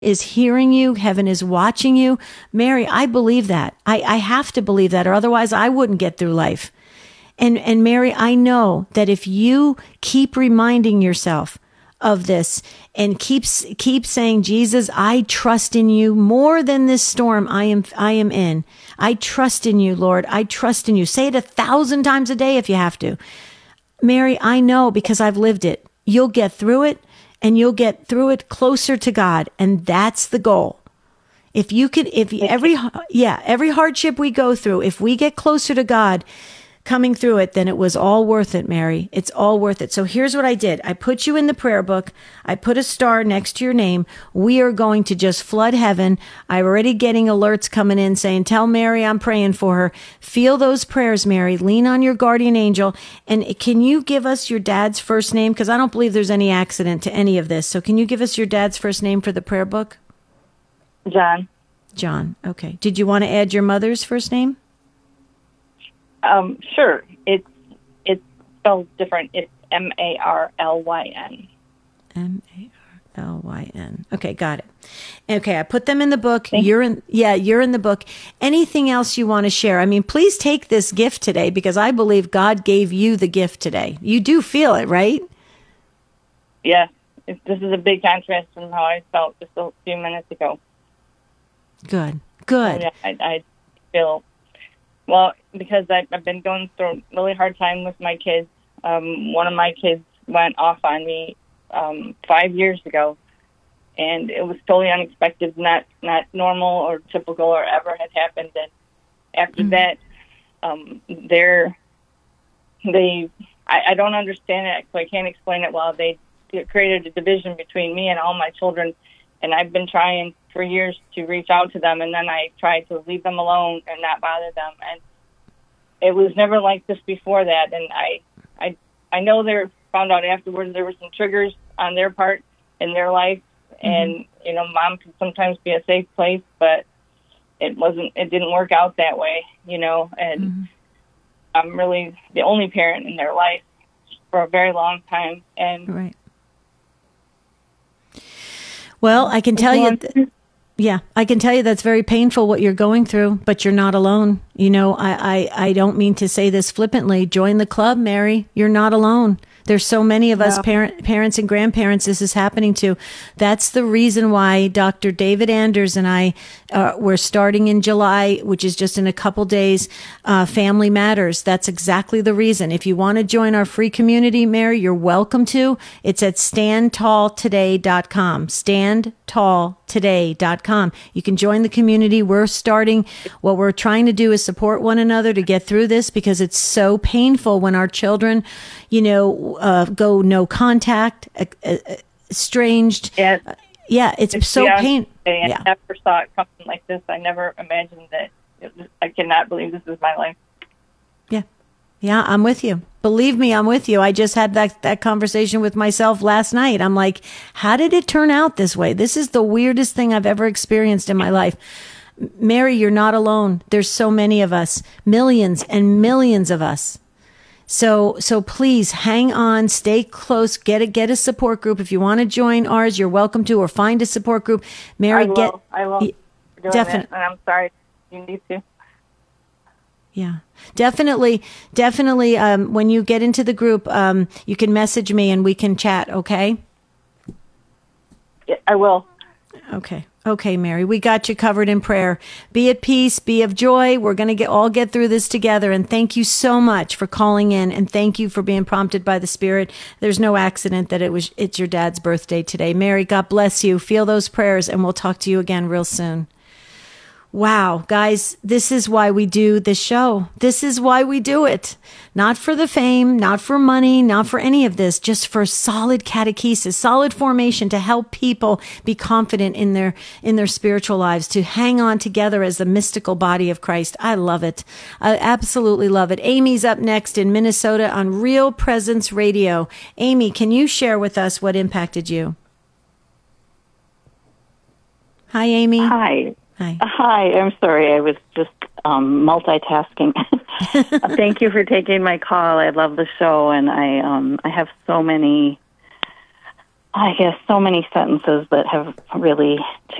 is hearing you. Heaven is watching you. Mary, I believe that. I have to believe that, or otherwise I wouldn't get through life. And Mary, I know that if you keep reminding yourself of this and keep saying, Jesus, I trust in you more than this storm I am in. I trust in you, Lord. I trust in you. Say it 1,000 times a day if you have to. Mary, I know because I've lived it. You'll get through it, and you'll get through it closer to God. And that's the goal. Every hardship we go through, if we get closer to God coming through it, then it was all worth it, Mary. It's all worth it. So here's what I did. I put you in the prayer book. I put a star next to your name. We are going to just flood heaven. I'm already getting alerts coming in saying, tell Mary I'm praying for her. Feel those prayers, Mary. Lean on your guardian angel. And can you give us your dad's first name? Because I don't believe there's any accident to any of this. So can you give us your dad's first name for the prayer book? John. John. Okay. Did you want to add your mother's first name? Sure. It's spelled different. It's Marlyn. Marlyn. Okay, got it. Okay, I put them in the book. You're in the book. Anything else you want to share? I mean, please take this gift today because I believe God gave you the gift today. You do feel it, right? Yeah. This is a big contrast from how I felt just a few minutes ago. Good. So, yeah, I feel... Well, because I've been going through a really hard time with my kids. One of my kids went off on me 5 years ago, and it was totally unexpected, not normal or typical or ever had happened. And after that, I don't understand it, so I can't explain it well. They created a division between me and all my children, and I've been trying for years to reach out to them, and then I tried to leave them alone and not bother them. And it was never like this before that. And I know they found out afterwards there were some triggers on their part in their life. And, mom can sometimes be a safe place, but it didn't work out that way, and I'm really the only parent in their life for a very long time. And right. Well, I can tell you, I can tell you that's very painful what you're going through, but you're not alone. I don't mean to say this flippantly. Join the club, Mary. You're not alone. There's so many of us parents and grandparents this is happening to. That's the reason why Dr. David Anders and I, we're starting in July, which is just in a couple days, Family Matters. That's exactly the reason. If you want to join our free community, Mary, you're welcome to. It's at standtalltoday.com. Standtalltoday.com. You can join the community. We're starting. What we're trying to do is support one another to get through this because it's so painful when our children, go no contact, estranged. Yes. It's so painful. I never saw it coming like this. I never imagined that. I cannot believe this is my life. Yeah, I'm with you. Believe me, I'm with you. I just had that conversation with myself last night. I'm like, how did it turn out this way? This is the weirdest thing I've ever experienced in my life. Mary, you're not alone. There's so many of us, millions and millions of us. So please hang on, stay close, get a support group. If you want to join ours, you're welcome to, or find a support group. Mary, I will. Definitely. And I'm sorry you need to. Yeah, definitely. When you get into the group, you can message me and we can chat. Okay. Yeah, I will. Okay, Mary, we got you covered in prayer. Be at peace, be of joy. We're going to all get through this together. And thank you so much for calling in, and thank you for being prompted by the Spirit. There's no accident that it's your dad's birthday today. Mary, God bless you. Feel those prayers, and we'll talk to you again real soon. Wow, guys, this is why we do this show. This is why we do it. Not for the fame, not for money, not for any of this, just for solid catechesis, solid formation to help people be confident in their spiritual lives, to hang on together as the mystical body of Christ. I love it. I absolutely love it. Amy's up next in Minnesota on Real Presence Radio. Amy, can you share with us what impacted you? Hi, Amy. Hi. Hi, I'm sorry. I was just multitasking. Thank you for taking my call. I love the show, and I have so many I guess, so many sentences that have really